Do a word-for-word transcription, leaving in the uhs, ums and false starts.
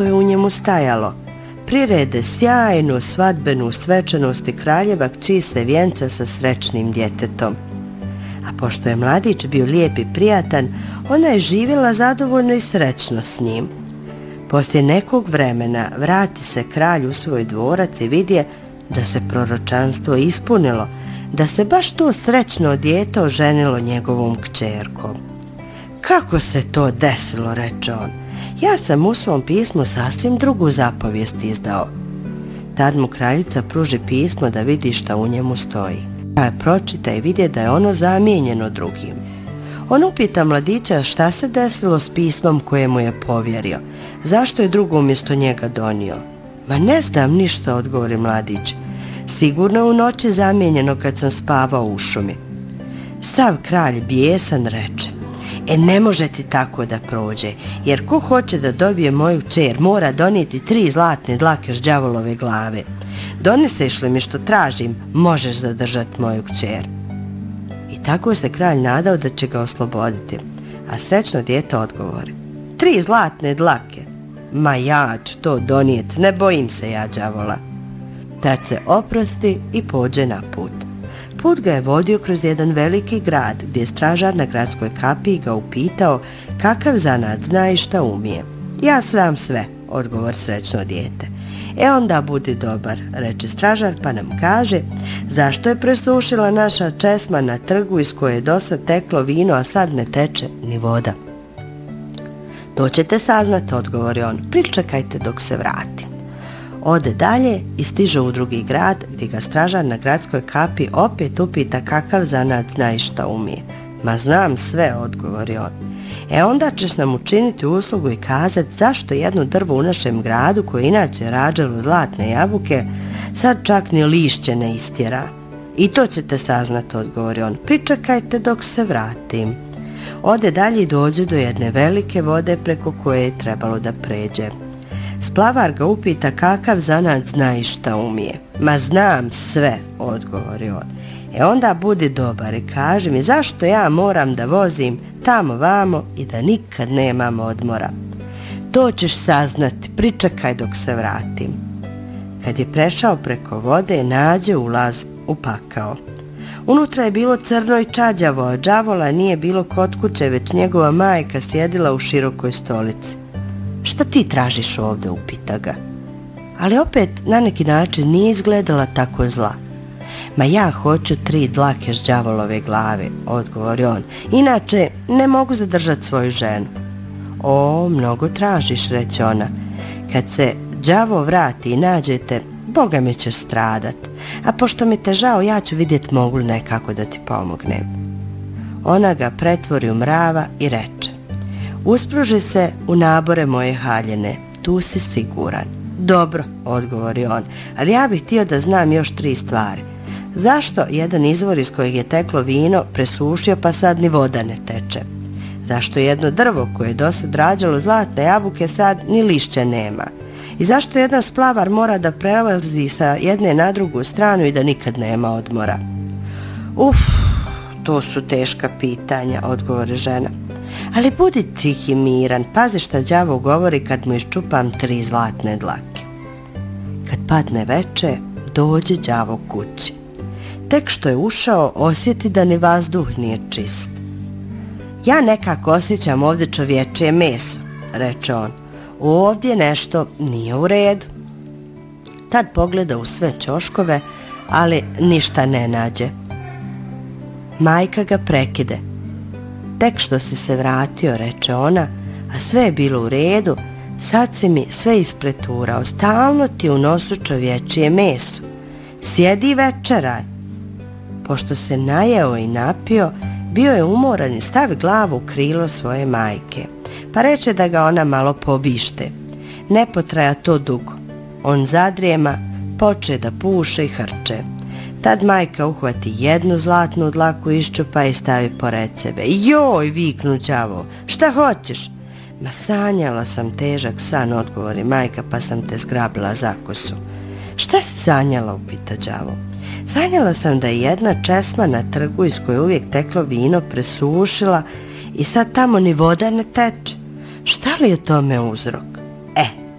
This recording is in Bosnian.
što je u njemu stajalo. Prirede sjajnu svadbenu svečanost i kraljeva kći se vjenča sa srećnim djetetom. A pošto je mladić bio lijep i prijatan, ona je živjela zadovoljno i srećno s njim. Poslije nekog vremena vrati se kralj u svoj dvorac i vidje da se proročanstvo ispunilo, da se baš to srećno dijete oženilo njegovom kćerkom. Kako se to desilo, reče on. Ja sam u svom pismu sasvim drugu zapovijest izdao. Tad mu kraljica pruži pismo da vidi šta u njemu stoji. Pa je pročita i vidje da je ono zamijenjeno drugim. On upita mladića šta se desilo s pismom koje mu je povjerio. Zašto je drugo umjesto njega donio? Ma ne znam ništa, odgovori mladić. Sigurno u noći zamijenjeno kad sam spavao u šumi. Sav kralj bijesan reče: E, ne može ti tako da prođe, jer ko hoće da dobije moju kćer mora donijeti tri zlatne dlake s đavolove glave. Doneseš li mi što tražim, možeš zadržati moju kćer. I tako se kralj nadao da će ga osloboditi, a srećno dijete odgovori: Tri zlatne dlake? Ma ja ću to donijeti, ne bojim se ja đavola. Tad se oprosti i pođe na put. Put ga je vodio kroz jedan veliki grad, gdje je stražar na gradskoj kapiji ga upitao kakav zanat zna i šta umije. Ja znam sve, odgovor srećno dijete. E onda budi dobar, reče stražar, pa nam kaže zašto je presušila naša česma na trgu iz koje je dosad teklo vino, a sad ne teče ni voda. To ćete saznati, odgovori on, pričekajte dok se vratim. Ode dalje i stiže u drugi grad, gdje ga stražar na gradskoj kapi opet upita kakav zanat zna i šta umije. Ma znam sve, odgovori on. E onda ćeš nam učiniti uslugu i kazati zašto jedno drvo u našem gradu, koje inače rađalo zlatne jabuke, sad čak ni lišće ne istjera. I to ćete saznati, odgovori on, pričekajte dok se vratim. Ode dalje i dođe do jedne velike vode preko koje je trebalo da pređe. Splavar ga upita kakav zanat zna i šta umije. Ma znam sve, odgovori on. E onda budi dobar i kaži mi zašto ja moram da vozim tamo vamo i da nikad nemam odmora. To ćeš saznati, pričekaj dok se vratim. Kad je prešao preko vode, nađe ulaz u pakao. Unutra je bilo crno i čađavo, a đavola nije bilo kod kuće, već njegova majka sjedila u širokoj stolici. Šta ti tražiš ovde, upita ga. Ali opet na neki način nije izgledala tako zla. Ma ja hoću tri dlake s đavolove glave, odgovori on. Inače ne mogu zadržati svoju ženu. O, mnogo tražiš, reče ona. Kad se đavo vrati i nađete, Boga mi ćeš stradat. A pošto mi te žao, ja ću vidjeti mogu li nekako da ti pomognem. Ona ga pretvori u mrava i reče: Uspruži se u nabore moje haljine, tu si siguran. Dobro, odgovori on, ali ja bih htio da znam još tri stvari. Zašto jedan izvor iz kojeg je teklo vino presušio pa sad ni voda ne teče? Zašto jedno drvo koje je dosad rađalo zlatne jabuke sad ni lišća nema? I zašto jedan splavar mora da prelazi sa jedne na drugu stranu i da nikad nema odmora? Uf, to su teška pitanja, odgovori žena. Ali budi tih i miran, pazi šta đavo govori kad mu iščupam tri zlatne dlake. Kad padne veče, dođe đavo kući. Tek što je ušao, osjeti da ni vazduh nije čist. Ja nekako osjećam ovdje čovječije meso, reče on. Ovdje nešto nije u redu. Tad pogleda u sve ćoškove, ali ništa ne nađe. Majka ga prekide. Tek što si se vratio, reče ona, a sve je bilo u redu, sad si mi sve ispreturao, stalno ti u nosu čovječije meso. Sjedi i večeraj. Pošto se najeo i napio, bio je umoran i stavi glavu u krilo svoje majke, pa reče da ga ona malo pobište. Ne potraja to dugo. On zadrijema, poče da puše i hrče. Tad majka uhvati jednu zlatnu dlaku, iščupa i stavi pored sebe. Joj, viknu đavo, šta hoćeš? Ma sanjala sam težak san, odgovori majka, pa sam te zgrabila za kosu. Šta si sanjala, upita đavo. Sanjala sam da je jedna česma na trgu iz koje uvijek teklo vino presušila i sad tamo ni voda ne teče. Šta li je tome uzrok?